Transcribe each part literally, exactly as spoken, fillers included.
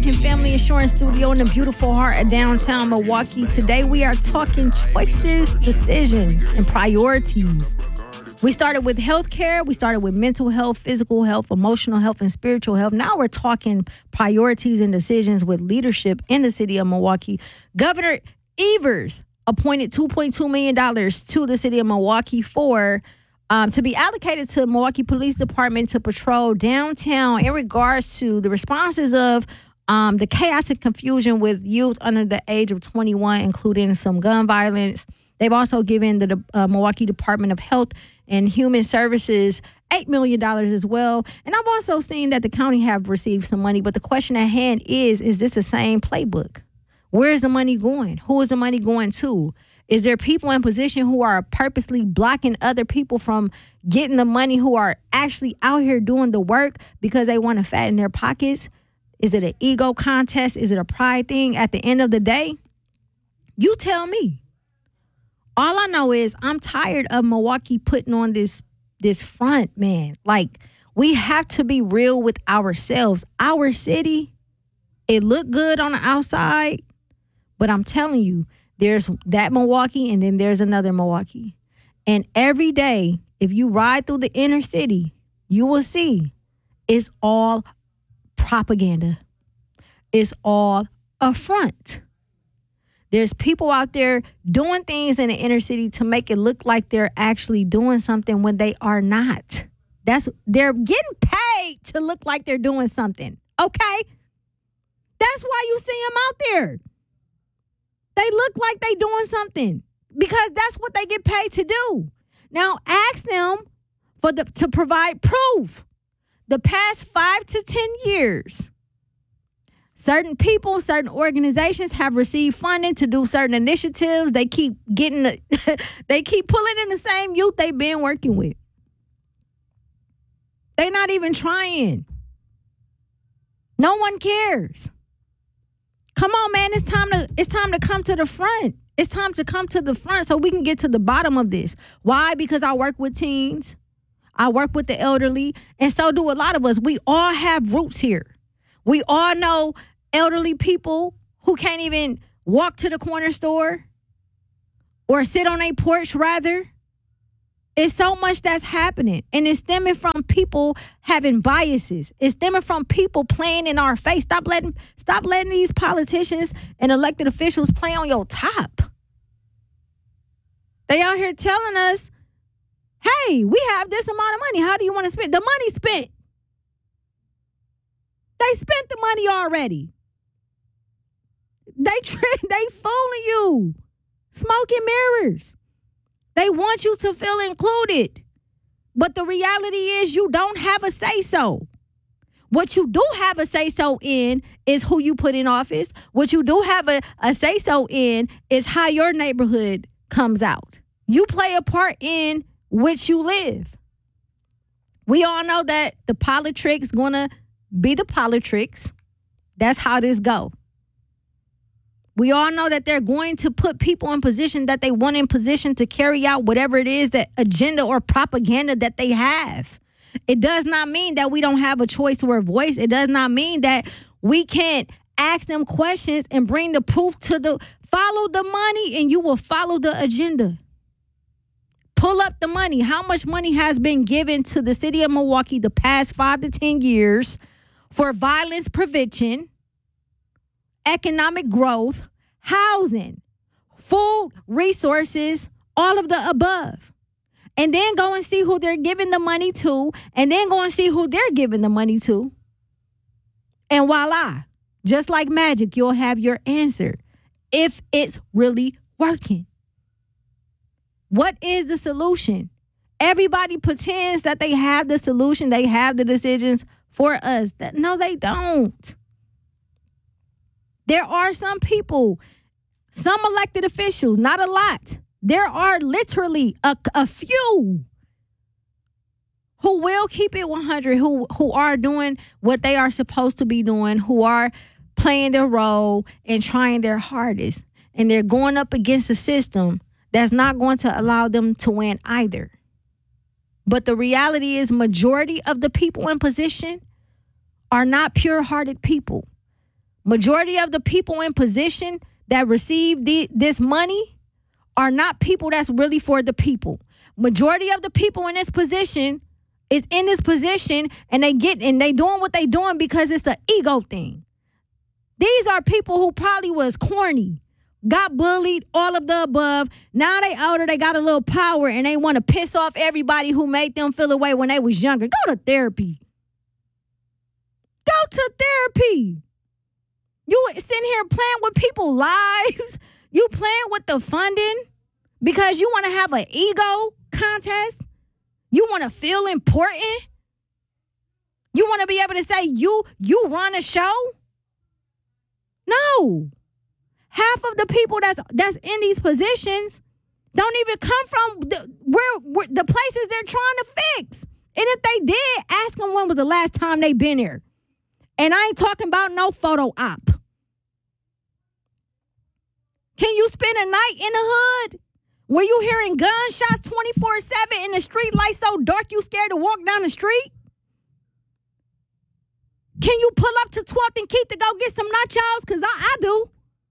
American Family Insurance Studio in the beautiful heart of downtown Milwaukee. Today we are talking choices, decisions, and priorities. We started with healthcare. We started with mental health, physical health, emotional health, and spiritual health. Now we're talking priorities and decisions with leadership in the city of Milwaukee. Governor Evers appointed two point two million dollars to the city of Milwaukee for um, to be allocated to the Milwaukee Police Department to patrol downtown in regards to the responses of um, the chaos and confusion with youth under the age of twenty-one, including some gun violence. They've also given the uh, Milwaukee Department of Health and Human Services eight million dollars as well. And I've also seen that the county have received some money. But the question at hand is, is this the same playbook? Where is the money going? Who is the money going to? Is there people in position who are purposely blocking other people from getting the money who are actually out here doing the work because they want to fatten their pockets? Is it an ego contest? Is it a pride thing? At the end of the day, you tell me. All I know is I'm tired of Milwaukee putting on this this front, man. Like, we have to be real with ourselves. Our city, it looked good on the outside, but I'm telling you, there's that Milwaukee and then there's another Milwaukee. And every day, if you ride through the inner city, you will see it's all propaganda. It's all a front. There's people out there doing things in the inner city to make it look like they're actually doing something when they are not. That's they're getting paid to look like they're doing something. Okay? That's why you see them out there. They look like they doing something because that's what they get paid to do. Now ask them for the to provide proof. The past five to ten years, certain people, certain organizations have received funding to do certain initiatives. They keep getting, the, they keep pulling in the same youth they've been working with. They're not even trying. No one cares. Come on, man! It's time to it's time to come to the front. It's time to come to the front so we can get to the bottom of this. Why? Because I work with teens, I work with the elderly, and so do a lot of us. We all have roots here. We all know elderly people who can't even walk to the corner store or sit on a porch, rather. It's so much that's happening. And it's stemming from people having biases. It's stemming from people playing in our face. Stop letting, stop letting these politicians and elected officials play on your top. They out here telling us, hey, we have this amount of money. How do you want to spend? The money spent. They spent the money already. They they fooling you. Smoke and mirrors. They want you to feel included. But the reality is you don't have a say-so. What you do have a say-so in is who you put in office. What you do have a, a say-so in is how your neighborhood comes out. You play a part in which you live. We all know that the politics gonna be the politics. That's how this go. We all know that they're going to put people in position that they want in position to carry out whatever it is, that agenda or propaganda that they have. It does not mean that we don't have a choice or a voice. It does not mean that we can't ask them questions and bring the proof to the, follow the money and you will follow the agenda. Pull up the money. How much money has been given to the city of Milwaukee the past five to ten years for violence prevention, economic growth, housing, food, resources, all of the above. And then go and see who they're giving the money to, and then go and see who they're giving the money to. And voila, just like magic, you'll have your answer if it's really working. What is the solution? Everybody pretends that they have the solution, they have the decisions for us. That no, they don't. There are some people, some elected officials, not a lot. There are literally a, a few who will keep it one hundred, who, who are doing what they are supposed to be doing, who are playing their role and trying their hardest. And they're going up against a system that's not going to allow them to win either. But the reality is majority of the people in position are not pure-hearted people. Majority of the people in position that receive the, this money are not people that's really for the people. Majority of the people in this position is in this position and they get and they doing what they doing because it's an ego thing. These are people who probably was corny, got bullied, all of the above. Now they older, they got a little power, and they want to piss off everybody who made them feel away when they was younger. Go to therapy. Go to therapy. You sitting here playing with people's lives. You playing with the funding because you want to have an ego contest. You want to feel important. You want to be able to say you you run a show. No. Half of the people that's that's in these positions don't even come from the, where, where the places they're trying to fix. And if they did, ask them when was the last time they been here. And I ain't talking about no photo op. Can you spend a night in the hood? Were you hearing gunshots twenty-four seven in the street light so dark you scared to walk down the street? Can you pull up to twelfth and Keith to go get some nachos? Because I, I do.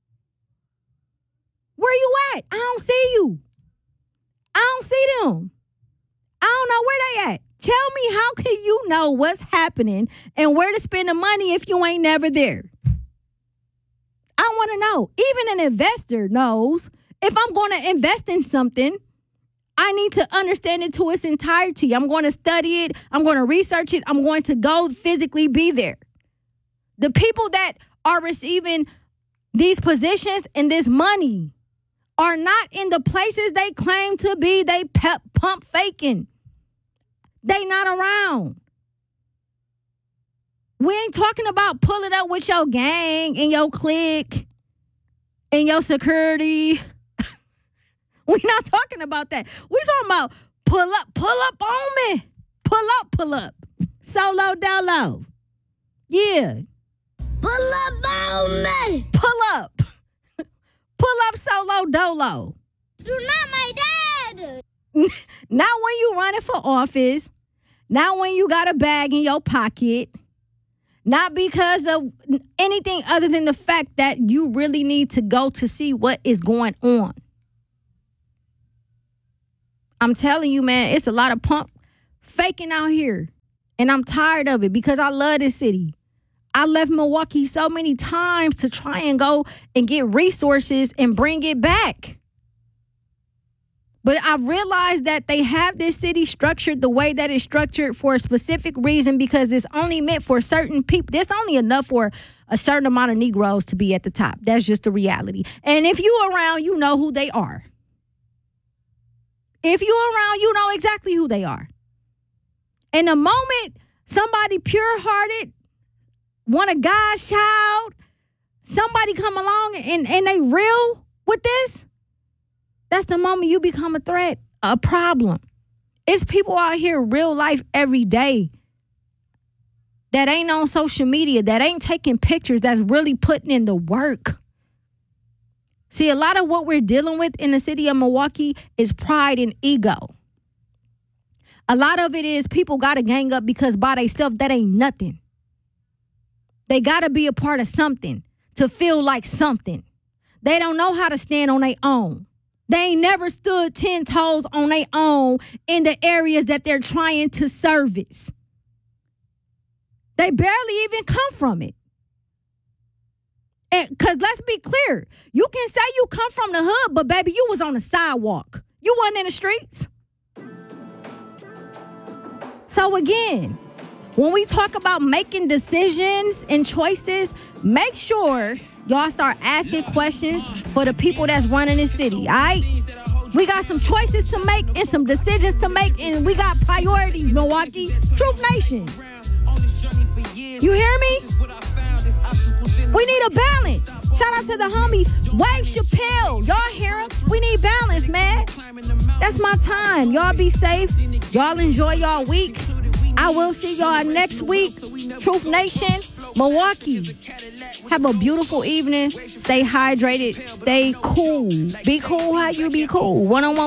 Where you at? I don't see you. I don't see them. I don't know where they at. Tell me, how can you know what's happening and where to spend the money if you ain't never there? I want to know. Even an investor knows if I'm going to invest in something, I need to understand it to its entirety. I'm going to study it. I'm going to research it. I'm going to go physically be there. The people that are receiving these positions and this money are not in the places they claim to be. They pep, pump faking. They not around. We ain't talking about pulling up with your gang and your clique and your security. We're not talking about that. We talking about pull up, pull up on me. Pull up, pull up. Solo dolo. Yeah. Pull up on me. Pull up. Pull up solo dolo. You're not my dad. Not when you running for office. Not when you got a bag in your pocket. Not because of anything other than the fact that you really need to go to see what is going on. I'm telling you, man, it's a lot of pump faking out here. And I'm tired of it because I love this city. I left Milwaukee so many times to try and go and get resources and bring it back. But I realized that they have this city structured the way that it's structured for a specific reason because it's only meant for certain people. There's only enough for a certain amount of Negroes to be at the top. That's just the reality. And if you around, you know who they are. If you around, you know exactly who they are. And the moment somebody pure-hearted, want a God's child, somebody come along and, and they real with this, that's the moment you become a threat, a problem. It's people out here real life every day that ain't on social media, that ain't taking pictures, that's really putting in the work. See, a lot of what we're dealing with in the city of Milwaukee is pride and ego. A lot of it is people got to gang up because by themselves, that ain't nothing. They got to be a part of something to feel like something. They don't know how to stand on their own. They ain't never stood ten toes on their own in the areas that they're trying to service. They barely even come from it. Because let's be clear, you can say you come from the hood, but baby, you was on the sidewalk. You wasn't in the streets. So again, when we talk about making decisions and choices, make sure y'all start asking questions for the people that's running the city, all right? We got some choices to make and some decisions to make, and we got priorities, Milwaukee. Truth Nation. You hear me? We need a balance. Shout out to the homie Wave Chappelle. Y'all hear him? We need balance, man. That's my time. Y'all be safe. Y'all enjoy y'all week. I will see y'all next week. Truth Nation, Milwaukee. Have a beautiful evening. Stay hydrated. Stay cool. Be cool how you be cool. One-on-one